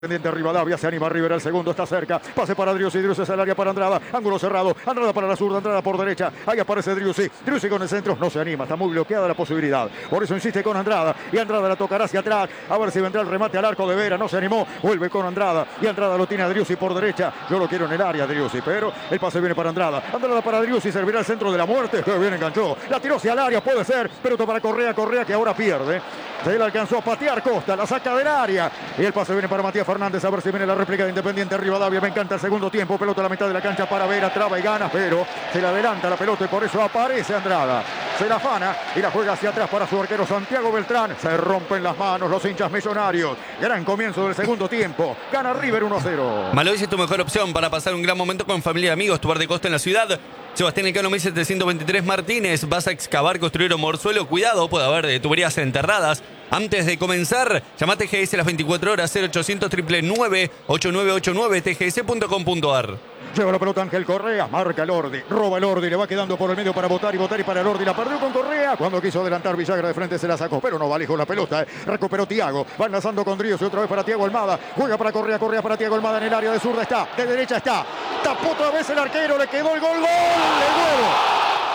Pendiente Rivadavia, se anima River, el segundo está cerca, pase para Driussi, Driussi es el área para Andrada, ángulo cerrado, Andrada para la zurda, Andrada por derecha, ahí aparece Driussi, Driussi con el centro, no se anima, está muy bloqueada la posibilidad, por eso insiste con Andrada, y Andrada la tocará hacia atrás, a ver si vendrá el remate al arco de Vera, no se animó, vuelve con Andrada, y Andrada lo tiene a Driussi por derecha, yo lo quiero en el área Driussi, pero el pase viene para Andrada, Andrada para Driussi, servirá el centro de la muerte, que bien enganchó, la tiró hacia el área, puede ser, pero para Correa, Correa que ahora pierde, se le alcanzó a patear Costa, la saca del área, y el pase viene para Matías Fernández, a ver si viene la réplica de Independiente Rivadavia. Me encanta el segundo tiempo, pelota a la mitad de la cancha para Vera, traba y gana, pero se le adelanta la pelota y por eso aparece Andrada, se la afana y la juega hacia atrás para su arquero Santiago Beltrán, se rompen las manos los hinchas Millonarios, gran comienzo del segundo tiempo, gana River 1-0. Malois es tu mejor opción para pasar un gran momento con familia y amigos, tu bar de costa en la ciudad. Sebastián Elcano 1723 Martínez, vas a excavar, construir o morzuelo, cuidado, puede haber tuberías enterradas. Antes de comenzar, llamate TGS las 24 horas 0800 999 8989 tgs.com.ar. Lleva la pelota Ángel Correa, marca Lordi, roba Lordi, le va quedando por el medio para Botari, Botari para Lordi, la perdió con Correa, cuando quiso adelantar Villagra de frente se la sacó, pero no va lejos la pelota, recuperó Thiago, va enlazando con Driussi, otra vez para Thiago Almada, juega para Correa, Correa para Thiago Almada en el área de zurda está, de derecha está, tapó otra vez el arquero, le quedó el gol, ¡gol! ¡De nuevo!